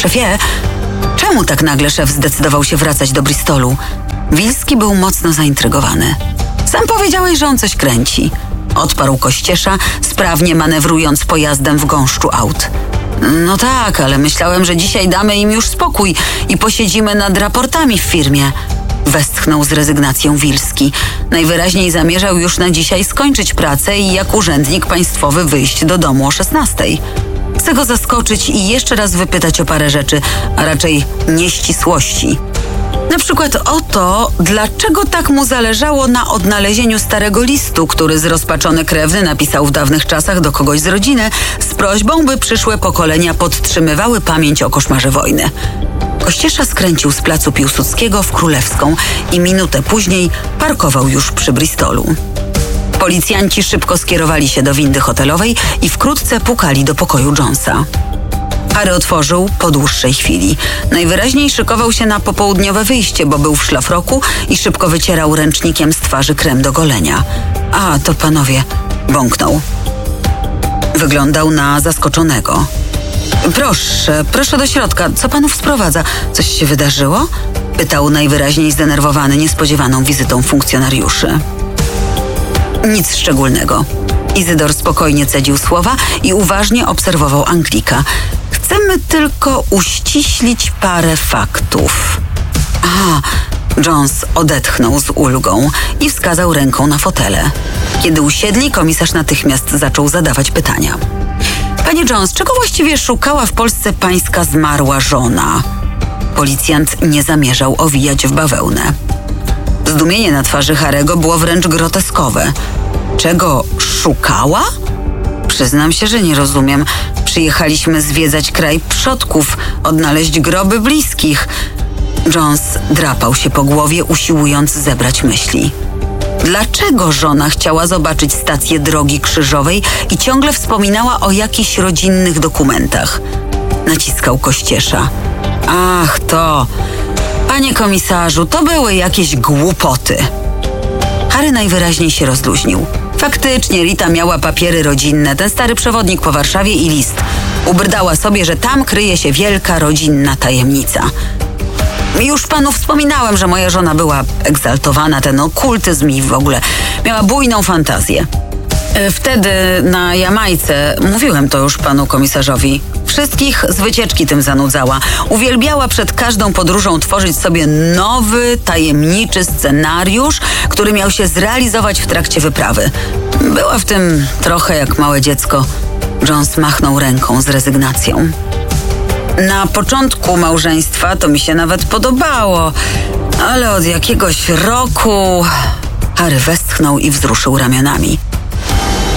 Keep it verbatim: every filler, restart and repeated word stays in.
Szefie, czemu tak nagle szef zdecydował się wracać do Bristolu? Wilski był mocno zaintrygowany. Sam powiedziałeś, że on coś kręci. Odparł Kościesza, sprawnie manewrując pojazdem w gąszczu aut. No tak, ale myślałem, że dzisiaj damy im już spokój i posiedzimy nad raportami w firmie. Westchnął z rezygnacją Wilski. Najwyraźniej zamierzał już na dzisiaj skończyć pracę i jak urzędnik państwowy wyjść do domu o szesnastej. Chcę go zaskoczyć i jeszcze raz wypytać o parę rzeczy, a raczej nieścisłości. Na przykład o to, dlaczego tak mu zależało na odnalezieniu starego listu, który zrozpaczony krewny napisał w dawnych czasach do kogoś z rodziny z prośbą, by przyszłe pokolenia podtrzymywały pamięć o koszmarze wojny. Kościesza skręcił z placu Piłsudskiego w Królewską i minutę później parkował już przy Bristolu. Policjanci szybko skierowali się do windy hotelowej i wkrótce pukali do pokoju Jonesa. Harry otworzył po dłuższej chwili. Najwyraźniej szykował się na popołudniowe wyjście, bo był w szlafroku i szybko wycierał ręcznikiem z twarzy krem do golenia. A, to panowie, bąknął. Wyglądał na zaskoczonego. Proszę, proszę do środka. Co panów sprowadza? Coś się wydarzyło? Pytał najwyraźniej zdenerwowany niespodziewaną wizytą funkcjonariuszy. Nic szczególnego. Izydor spokojnie cedził słowa i uważnie obserwował Anglika. Chcemy tylko uściślić parę faktów. A, Jones odetchnął z ulgą i wskazał ręką na fotele. Kiedy usiedli, komisarz natychmiast zaczął zadawać pytania. Panie Jones, czego właściwie szukała w Polsce pańska zmarła żona? Policjant nie zamierzał owijać w bawełnę. Zdumienie na twarzy Harego było wręcz groteskowe. Czego szukała? Przyznam się, że nie rozumiem. Przyjechaliśmy zwiedzać kraj przodków, odnaleźć groby bliskich. Jones drapał się po głowie, usiłując zebrać myśli. Dlaczego żona chciała zobaczyć stację drogi krzyżowej i ciągle wspominała o jakichś rodzinnych dokumentach? Naciskał Kościesza. Ach, to... Panie komisarzu, to były jakieś głupoty. Harry najwyraźniej się rozluźnił. Faktycznie Rita miała papiery rodzinne, ten stary przewodnik po Warszawie i list. Ubrdała sobie, że tam kryje się wielka rodzinna tajemnica. Już panu wspominałem, że moja żona była egzaltowana, ten okultyzm i w ogóle miała bujną fantazję. Wtedy na Jamajce, mówiłem to już panu komisarzowi, wszystkich z wycieczki tym zanudzała. Uwielbiała przed każdą podróżą tworzyć sobie nowy, tajemniczy scenariusz, który miał się zrealizować w trakcie wyprawy. Była w tym trochę jak małe dziecko. Jones machnął ręką z rezygnacją. Na początku małżeństwa to mi się nawet podobało, ale od jakiegoś roku... Harry westchnął i wzruszył ramionami.